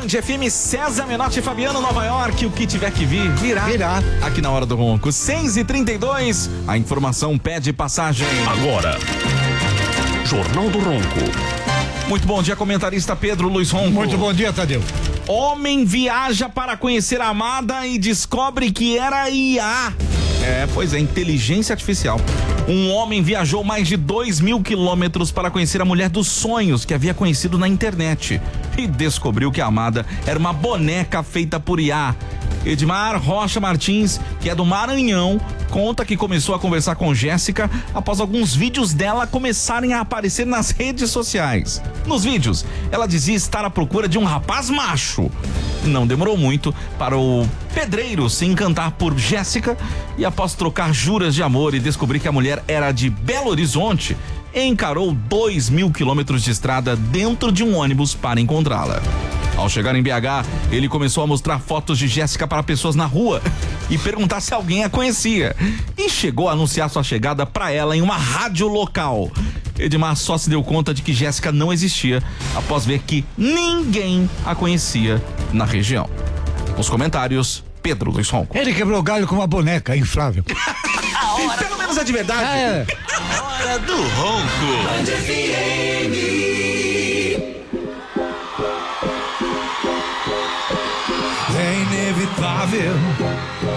Band FM, César Menotti e Fabiano, Nova York. O que tiver que vir, virá. Aqui na Hora do Ronco, 6h32. A informação pede passagem. Agora, Jornal do Ronco. Muito bom dia, comentarista Pedro Luiz Ronco. Muito bom dia, Tadeu. Homem viaja para conhecer a amada e descobre que era IA. Pois é, inteligência artificial. Um homem viajou mais de 2.000 quilômetros para conhecer a mulher dos sonhos que havia conhecido na internet e descobriu que a amada era uma boneca feita por IA. Edmar Rocha Martins, que é do Maranhão, conta que começou a conversar com Jéssica após alguns vídeos dela começarem a aparecer nas redes sociais. Nos vídeos, ela dizia estar à procura de um rapaz macho. Não demorou muito para o pedreiro se encantar por Jéssica e, após trocar juras de amor e descobrir que a mulher era de Belo Horizonte, encarou 2.000 quilômetros de estrada dentro de um ônibus para encontrá-la. Ao chegar em BH, ele começou a mostrar fotos de Jéssica para pessoas na rua e perguntar se alguém a conhecia. E chegou a anunciar sua chegada para ela em uma rádio local. Edmar só se deu conta de que Jéssica não existia após ver que ninguém a conhecia na região. Nos comentários, Pedro Luiz Ronco. Ele quebrou o galho com uma boneca inflável. Pelo menos é de verdade. A Hora do Ronco. É inevitável